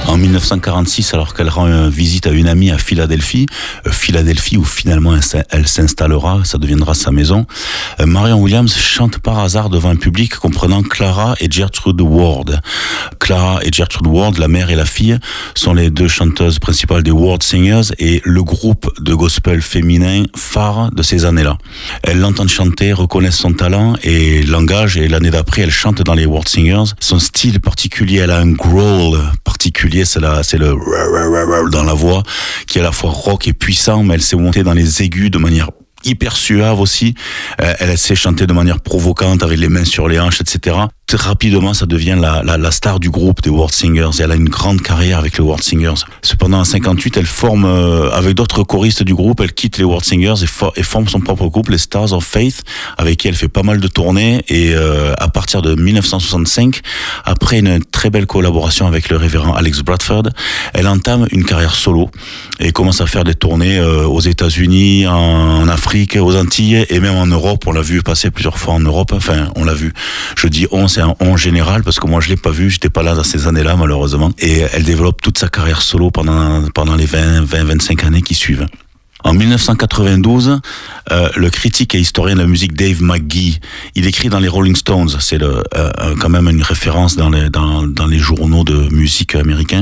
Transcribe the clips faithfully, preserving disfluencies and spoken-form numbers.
En dix-neuf cent quarante-six, alors qu'elle rend visite à une amie à Philadelphie, euh, Philadelphie où finalement elle, elle s'installera, ça deviendra sa maison, euh, Marion Williams chante par hasard devant un public comprenant Clara et Gertrude Ward. Clara et Gertrude Ward, la mère et la fille, sont les deux chanteuses principales des Ward Singers et le groupe de gospel féminin phare de ces années-là. Elle l'entend chanter, reconnaît son talent et l'engage, et l'année d'après, elle chante dans les Ward Singers. Son style particulier, elle a un growl particulier, c'est, la, c'est le dans la voix, qui est à la fois rock et puissant, mais elle s'est montée dans les aigus de manière hyper suave aussi. Euh, elle sait chanter de manière provocante avec les mains sur les hanches, et cetera. Rapidement, ça devient la, la, la star du groupe des World Singers. Et elle a une grande carrière avec les World Singers. Cependant, en cinquante-huit, elle forme, euh, avec d'autres choristes du groupe, elle quitte les World Singers et, for- et forme son propre groupe, les Stars of Faith, avec qui elle fait pas mal de tournées. Et euh, à partir de dix-neuf cent soixante-cinq, après une très belle collaboration avec le révérend Alex Bradford, elle entame une carrière solo et commence à faire des tournées euh, aux États-Unis, en, en Afrique, aux Antilles et même en Europe. On l'a vu passer plusieurs fois en Europe. Enfin, on l'a vu. Je dis on, c'est un on général parce que moi je l'ai pas vu, j'étais pas là dans ces années-là malheureusement. Et elle développe toute sa carrière solo pendant pendant les vingt, vingt, vingt-cinq années qui suivent. En dix-neuf cent quatre-vingt-douze, euh, le critique et historien de la musique Dave McGee, il écrit dans les Rolling Stones, c'est le, euh, quand même une référence dans les dans dans les journaux de musique américains.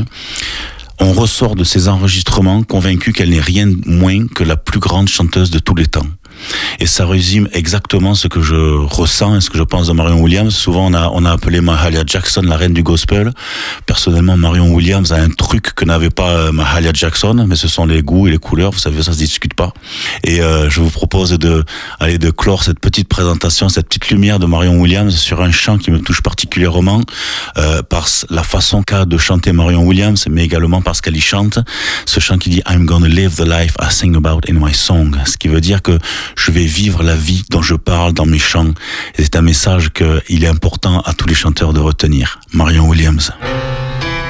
On ressort de ces enregistrements convaincu qu'elle n'est rien moins que la plus grande chanteuse de tous les temps. Et ça résume exactement ce que je ressens et ce que je pense de Marion Williams. Souvent, on a, on a appelé Mahalia Jackson la reine du gospel. Personnellement, Marion Williams a un truc que n'avait pas Mahalia Jackson, mais ce sont les goûts et les couleurs. Vous savez, ça se discute pas. Et euh, je vous propose de, aller de clore cette petite présentation, cette petite lumière de Marion Williams sur un chant qui me touche particulièrement euh, par la façon qu'a de chanter Marion Williams, mais également parce qu'elle y chante. Ce chant qui dit I'm gonna live the life I sing about in my song. Ce qui veut dire que je vais vivre la vie dont je parle dans mes chants. Et c'est un message qu'il est important à tous les chanteurs de retenir. Marion Williams.